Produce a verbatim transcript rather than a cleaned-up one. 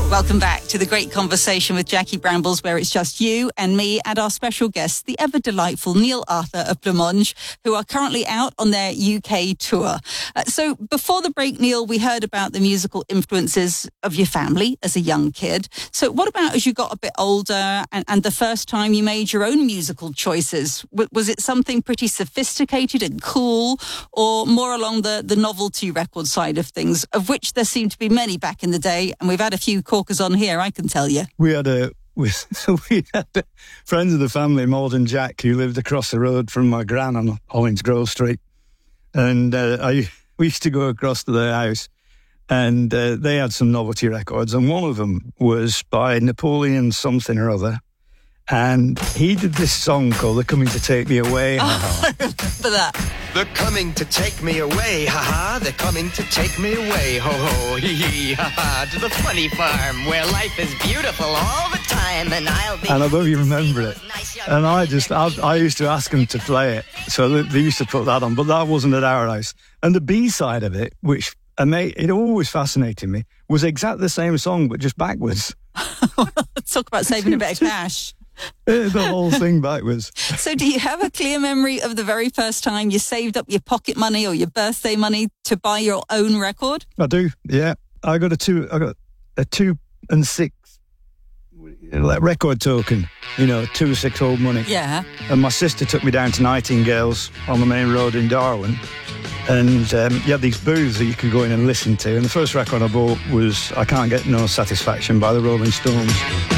Welcome back to the Great Conversation with Jackie Brambles, where it's just you and me and our special guest, the ever-delightful Neil Arthur of Blancmange, who are currently out on their U K tour. Uh, so before the break, Neil, we heard about the musical influences of your family as a young kid. So what about as you got a bit older and, and the first time you made your own musical choices? W- was it something pretty sophisticated and cool, or more along the, the novelty record side of things, of which there seemed to be many back in the day, and we've had a few corkers on here, I can tell you. We had a we, we had a friends of the family, Maud and Jack, who lived across the road from my gran on Hollins Grove Street, and uh, I we used to go across to their house, and uh, they had some novelty records, and one of them was by Napoleon something or other, and he did this song called "They're Coming to Take Me Away." Oh, I remember that. They're coming to take me away, ha-ha. They're coming to take me away, ho-ho, hee-hee, ha-ha. To the funny farm where life is beautiful all the time, and I'll be... And I don't even remember it. And I just, I, I used to ask them to play it. So they, they used to put that on, but that wasn't at our house. And the B-side of it, which and they, it always fascinated me, was exactly the same song, but just backwards. Talk about saving a bit of cash. The whole thing backwards. So do you have a clear memory of the very first time you saved up your pocket money or your birthday money to buy your own record? I do, yeah. I got a two, I got a two and six like record token, you know, two or six old money. Yeah. And my sister took me down to Nightingale's on the main road in Darwin. And um, you had these booths that you could go in and listen to. And the first record I bought was I Can't Get No Satisfaction by the Rolling Stones.